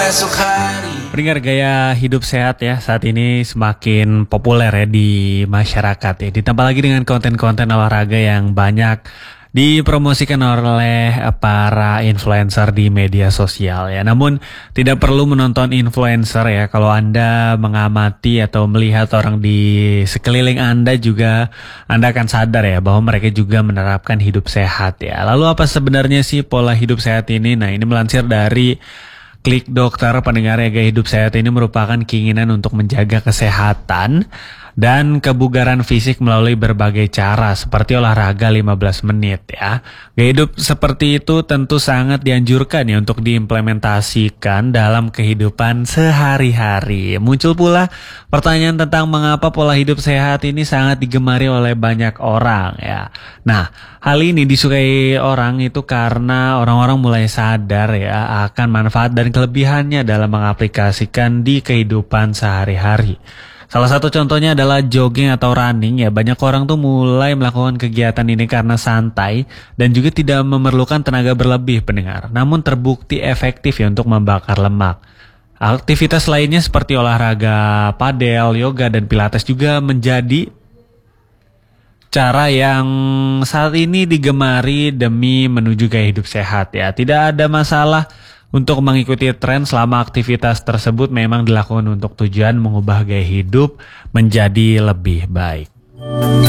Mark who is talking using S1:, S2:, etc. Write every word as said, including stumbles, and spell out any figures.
S1: esok hari.
S2: Pendengar, gaya hidup sehat ya saat ini semakin populer ya di masyarakat ya. Ditambah lagi dengan konten-konten olahraga yang banyak dipromosikan oleh para influencer di media sosial ya. Namun tidak perlu menonton influencer ya. Kalau Anda mengamati atau melihat orang di sekeliling Anda juga, Anda akan sadar ya bahwa mereka juga menerapkan hidup sehat ya. Lalu apa sebenarnya sih pola hidup sehat ini? Nah, ini melansir dari Klik Dokter. Pendengar ya, gaya hidup sehat ini merupakan keinginan untuk menjaga kesehatan dan kebugaran fisik melalui berbagai cara seperti olahraga lima belas menit ya. Gaya hidup seperti itu tentu sangat dianjurkan ya untuk diimplementasikan dalam kehidupan sehari-hari. Muncul pula pertanyaan tentang mengapa pola hidup sehat ini sangat digemari oleh banyak orang ya. Nah, hal ini disukai orang itu karena orang-orang mulai sadar ya akan manfaat dan kelebihannya dalam mengaplikasikan di kehidupan sehari-hari. Salah satu contohnya adalah jogging atau running ya. Banyak orang tuh mulai melakukan kegiatan ini karena santai dan juga tidak memerlukan tenaga berlebih, pendengar. Namun terbukti efektif ya untuk membakar lemak. Aktivitas lainnya seperti olahraga padel, yoga, dan pilates juga menjadi cara yang saat ini digemari demi menuju gaya hidup sehat ya. Tidak ada masalah untuk mengikuti tren selama aktivitas tersebut memang dilakukan untuk tujuan mengubah gaya hidup menjadi lebih baik.